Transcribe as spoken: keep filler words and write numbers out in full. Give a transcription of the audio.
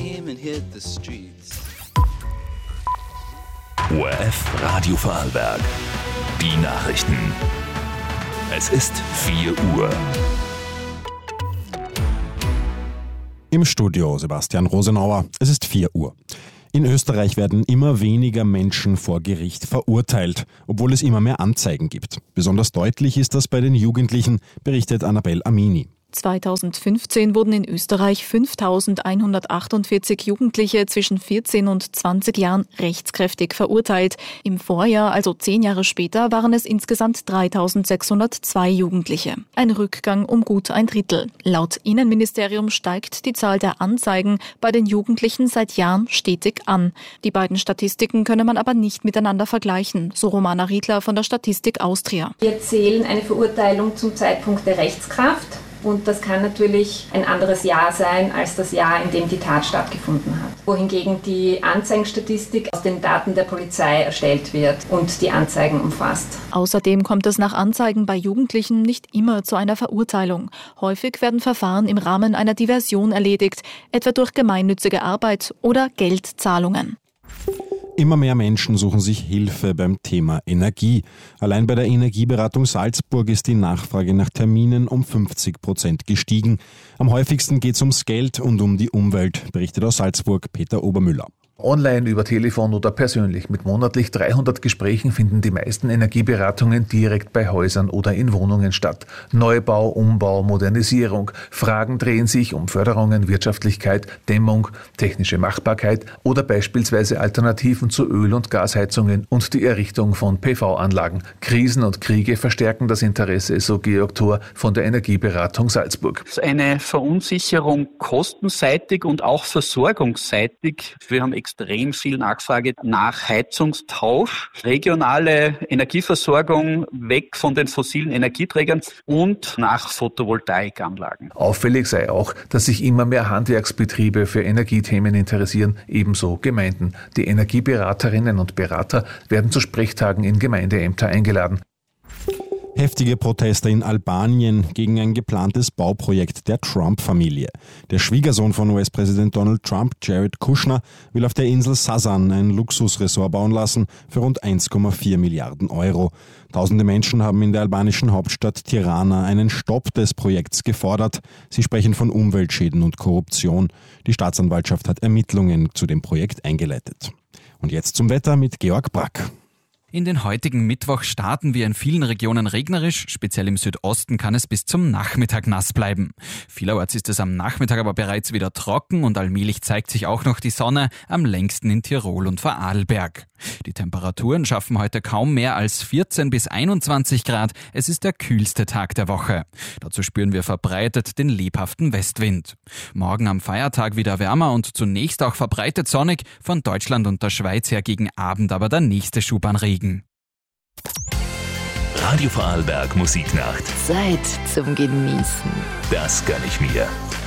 came and hit the streets. O R F Radio Vorarlberg. Die Nachrichten. Es ist vier Uhr. Im Studio Sebastian Rosenauer. Es ist vier Uhr. In Österreich werden immer weniger Menschen vor Gericht verurteilt, obwohl es immer mehr Anzeigen gibt. Besonders deutlich ist das bei den Jugendlichen, berichtet Annabelle Amini. zweitausendfünfzehn wurden in Österreich fünftausendeinhundertachtundvierzig Jugendliche zwischen vierzehn und zwanzig Jahren rechtskräftig verurteilt. Im Vorjahr, also zehn Jahre später, waren es insgesamt dreitausendsechshundertzwei Jugendliche. Ein Rückgang um gut ein Drittel. Laut Innenministerium steigt die Zahl der Anzeigen bei den Jugendlichen seit Jahren stetig an. Die beiden Statistiken könne man aber nicht miteinander vergleichen, so Romana Riedler von der Statistik Austria. Wir zählen eine Verurteilung zum Zeitpunkt der Rechtskraft. Und das kann natürlich ein anderes Jahr sein als das Jahr, in dem die Tat stattgefunden hat. Wohingegen die Anzeigenstatistik aus den Daten der Polizei erstellt wird und die Anzeigen umfasst. Außerdem kommt es nach Anzeigen bei Jugendlichen nicht immer zu einer Verurteilung. Häufig werden Verfahren im Rahmen einer Diversion erledigt, etwa durch gemeinnützige Arbeit oder Geldzahlungen. Immer mehr Menschen suchen sich Hilfe beim Thema Energie. Allein bei der Energieberatung Salzburg ist die Nachfrage nach Terminen um fünfzig Prozent gestiegen. Am häufigsten geht es ums Geld und um die Umwelt, berichtet aus Salzburg Peter Obermüller. Online, über Telefon oder persönlich. Mit monatlich dreihundert Gesprächen finden die meisten Energieberatungen direkt bei Häusern oder in Wohnungen statt. Neubau, Umbau, Modernisierung. Fragen drehen sich um Förderungen, Wirtschaftlichkeit, Dämmung, technische Machbarkeit oder beispielsweise Alternativen zu Öl- und Gasheizungen und die Errichtung von P V-Anlagen. Krisen und Kriege verstärken das Interesse, so Georg Thor von der Energieberatung Salzburg. Eine Verunsicherung kostenseitig und auch versorgungsseitig. Wir haben extrem viel Nachfrage nach Heizungstausch, regionale Energieversorgung weg von den fossilen Energieträgern und nach Photovoltaikanlagen. Auffällig sei auch, dass sich immer mehr Handwerksbetriebe für Energiethemen interessieren, ebenso Gemeinden. Die Energieberaterinnen und Berater werden zu Sprechtagen in Gemeindeämter eingeladen. Heftige Proteste in Albanien gegen ein geplantes Bauprojekt der Trump-Familie. Der Schwiegersohn von U S-Präsident Donald Trump, Jared Kushner, will auf der Insel Sasan ein Luxusresort bauen lassen für rund eins Komma vier Milliarden Euro. Tausende Menschen haben in der albanischen Hauptstadt Tirana einen Stopp des Projekts gefordert. Sie sprechen von Umweltschäden und Korruption. Die Staatsanwaltschaft hat Ermittlungen zu dem Projekt eingeleitet. Und jetzt zum Wetter mit Georg Brack. In den heutigen Mittwoch starten wir in vielen Regionen regnerisch, speziell im Südosten kann es bis zum Nachmittag nass bleiben. Vielerorts ist es am Nachmittag aber bereits wieder trocken und allmählich zeigt sich auch noch die Sonne, am längsten in Tirol und Vorarlberg. Die Temperaturen schaffen heute kaum mehr als vierzehn bis einundzwanzig Grad, es ist der kühlste Tag der Woche. Dazu spüren wir verbreitet den lebhaften Westwind. Morgen am Feiertag wieder wärmer und zunächst auch verbreitet sonnig, von Deutschland und der Schweiz her gegen Abend aber der nächste Schub an Regen. Radio Vorarlberg Musiknacht. Zeit zum Genießen. Das gönn ich mir.